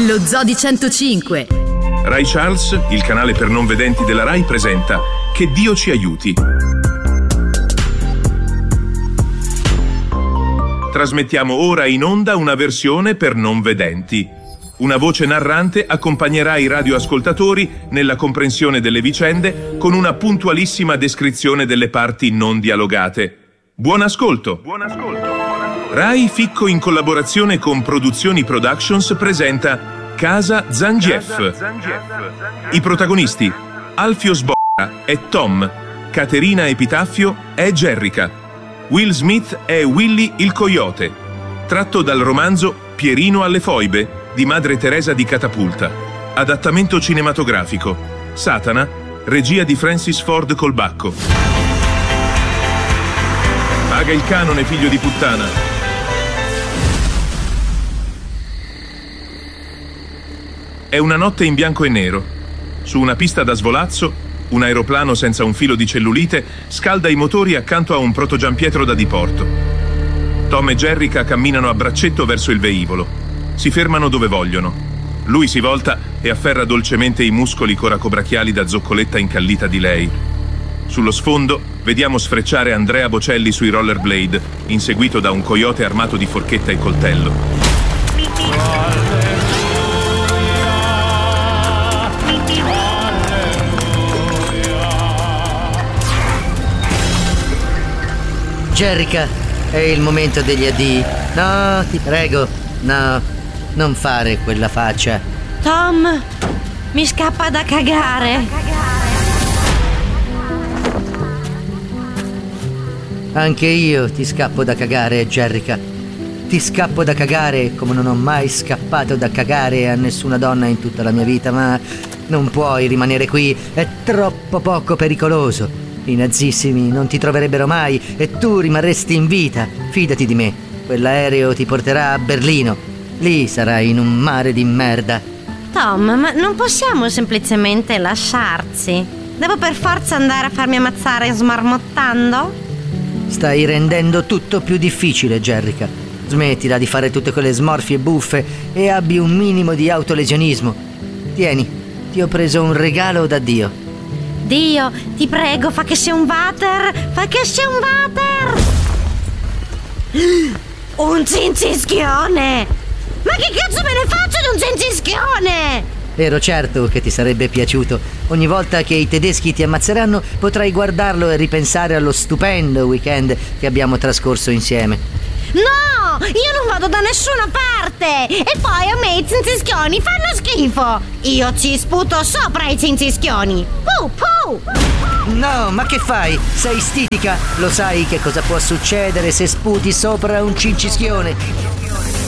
Lo Zoo di 105. Rai Charles, il canale per non vedenti della Rai, presenta Che Dio ci aiuti. Trasmettiamo ora in onda una versione per non vedenti. Una voce narrante accompagnerà i radioascoltatori nella comprensione delle vicende con una puntualissima descrizione delle parti non dialogate. Buon ascolto! Buon ascolto! Rai Ficco in collaborazione con Produzioni Productions presenta Casa Zangief. I protagonisti: Alfio Sbocca è Tom, Caterina Epitaffio è Jerrica, Will Smith è Willy il Coyote. Tratto dal romanzo Pierino alle foibe di Madre Teresa di Catapulta. Adattamento cinematografico. Satana, regia di Francis Ford Colbacco. Paga il canone, figlio di puttana. È una notte in bianco e nero. Su una pista da svolazzo, un aeroplano senza un filo di cellulite scalda i motori accanto a un protogiampietro da diporto. Tom e Jerrica camminano a braccetto verso il velivolo. Si fermano dove vogliono. Lui si volta e afferra dolcemente i muscoli coracobrachiali da zoccoletta incallita di lei. Sullo sfondo vediamo sfrecciare Andrea Bocelli sui rollerblade, inseguito da un coyote armato di forchetta e coltello. Jerrica, è il momento degli addii. No, ti prego, no, non fare quella faccia. Tom, mi scappa da cagare. Anche io ti scappo da cagare, Jerrica. Ti scappo da cagare come non ho mai scappato da cagare a nessuna donna in tutta la mia vita, ma non puoi rimanere qui, è troppo poco pericoloso. I nazissimi non ti troverebbero mai e tu rimarresti in vita. Fidati di me, quell'aereo ti porterà a Berlino. Lì sarai in un mare di merda. Tom, ma non possiamo semplicemente lasciarci? Devo per forza andare a farmi ammazzare smarmottando? Stai rendendo tutto più difficile, Jerrica. Smettila di fare tutte quelle smorfie buffe e abbi un minimo di autolesionismo. Tieni, ti ho preso un regalo da Dio. Dio, ti prego, fa che sia un water! Fa che sia un water! Un cincischione! Ma che cazzo me ne faccio di un cincischione? Ero certo che ti sarebbe piaciuto. Ogni volta che i tedeschi ti ammazzeranno potrai guardarlo e ripensare allo stupendo weekend che abbiamo trascorso insieme. No! Io non vado da nessuna parte! E poi a me i cincischioni fanno schifo! Io ci sputo sopra i cincischioni! Puh, puh! No, ma che fai? Sei stitica? Lo sai che cosa può succedere se sputi sopra un cincischione?